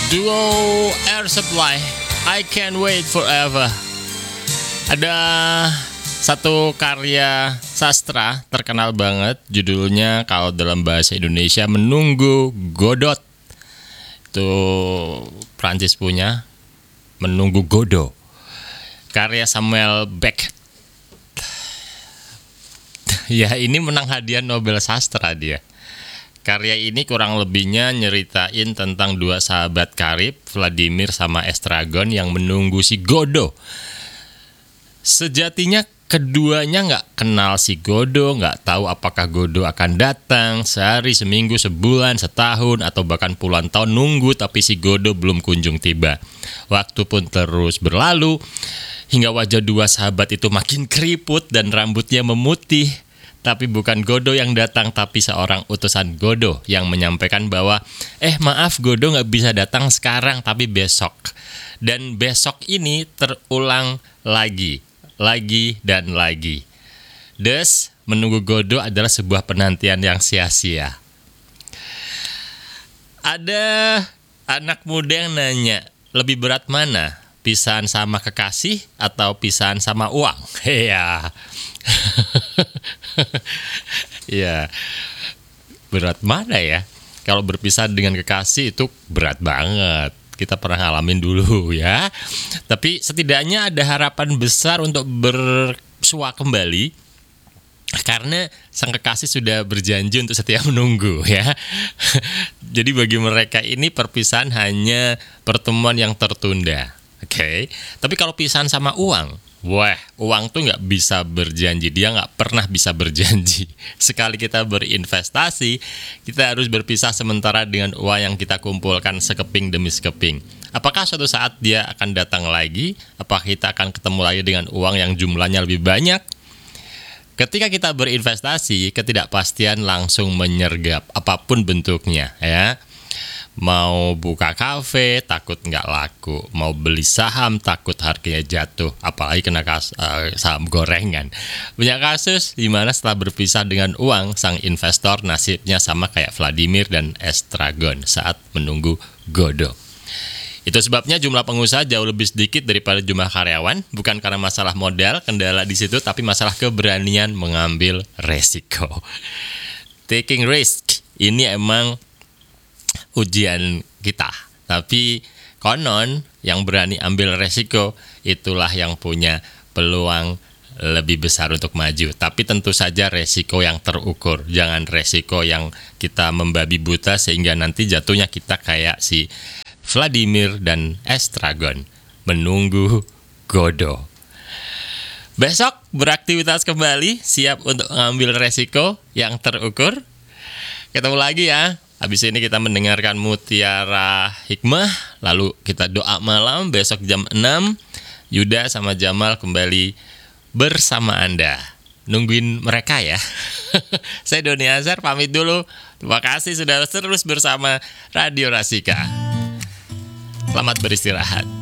Duo Air Supply, I Can't Wait Forever. Ada satu karya sastra terkenal banget, judulnya kalau dalam bahasa Indonesia Menunggu Godot. Itu Prancis punya, Menunggu Godot, karya Samuel Beckett. Ya, ini menang hadiah Nobel Sastra dia. Karya ini kurang lebihnya nyeritain tentang dua sahabat karib, Vladimir sama Estragon, yang menunggu si Godot. Sejatinya keduanya nggak kenal si Godot, nggak tahu apakah Godot akan datang sehari, seminggu, sebulan, setahun, atau bahkan puluhan tahun nunggu, tapi si Godot belum kunjung tiba. Waktu pun terus berlalu, hingga wajah dua sahabat itu makin keriput dan rambutnya memutih. Tapi bukan Godot yang datang, tapi seorang utusan Godot yang menyampaikan bahwa maaf, Godot nggak bisa datang sekarang, tapi besok. Dan besok ini terulang lagi dan lagi. Thus, menunggu Godot adalah sebuah penantian yang sia-sia. Ada anak muda yang nanya, lebih berat mana? Pisahan sama kekasih atau pisahan sama uang? Ya. Ya, berat mana ya? Kalau berpisah dengan kekasih itu berat banget. Kita pernah ngalamin dulu ya. Tapi setidaknya ada harapan besar untuk bersua kembali, karena sang kekasih sudah berjanji untuk setia menunggu ya. Jadi bagi mereka ini perpisahan hanya pertemuan yang tertunda. Oke. Tapi kalau pisahan sama uang, uang tuh nggak bisa berjanji, dia nggak pernah bisa berjanji. Sekali kita berinvestasi, kita harus berpisah sementara dengan uang yang kita kumpulkan sekeping demi sekeping. Apakah suatu saat dia akan datang lagi? Apakah kita akan ketemu lagi dengan uang yang jumlahnya lebih banyak? Ketika kita berinvestasi, ketidakpastian langsung menyergap apapun bentuknya ya. Mau buka kafe, takut nggak laku. Mau beli saham, takut harganya jatuh. Apalagi kena saham gorengan. Banyak kasus di mana setelah berpisah dengan uang, sang investor nasibnya sama kayak Vladimir dan Estragon saat menunggu Godot. Itu sebabnya jumlah pengusaha jauh lebih sedikit daripada jumlah karyawan. Bukan karena masalah modal, kendala di situ, tapi masalah keberanian mengambil resiko. Taking risk, ini emang ujian kita. Tapi konon yang berani ambil resiko itulah yang punya peluang lebih besar untuk maju. Tapi tentu saja resiko yang terukur. Jangan resiko yang kita membabi buta sehingga nanti jatuhnya kita kayak si Vladimir dan Estragon, menunggu Godot. Besok beraktivitas kembali, siap untuk mengambil resiko yang terukur. Ketemu lagi ya. Habis ini kita mendengarkan Mutiara Hikmah, lalu kita doa malam. Besok jam 6, Yuda sama Jamal kembali bersama Anda. Nungguin mereka ya. Saya Doni Azhar, pamit dulu. Terima kasih sudah terus bersama Radio Rasika. Selamat beristirahat.